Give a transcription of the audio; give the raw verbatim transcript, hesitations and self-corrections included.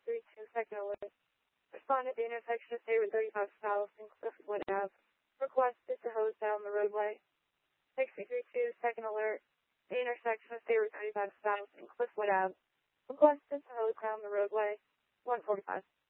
three two second alert. Respond at the intersection of State thirty-five South and Cliffwood Ave. Requested to hose down the roadway. six three two second alert. The intersection of State thirty-five South and Cliffwood Ave. Requested to hose down the roadway. one forty-five.